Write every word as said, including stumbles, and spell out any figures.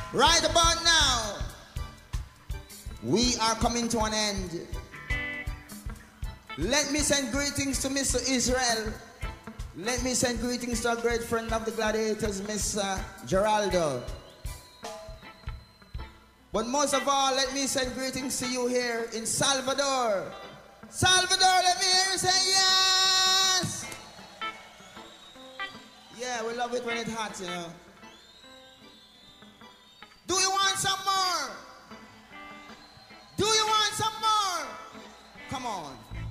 Right about now, we are coming to an end. Let me send greetings to Mister Israel. Let me send greetings to a great friend of the Gladiators, Mister Geraldo. But most of all, let me send greetings to you here in Salvador. Salvador, let me hear you say yes! Yeah, we love it when it's hot, you know. Do you want some more? Do you want some more? Come on.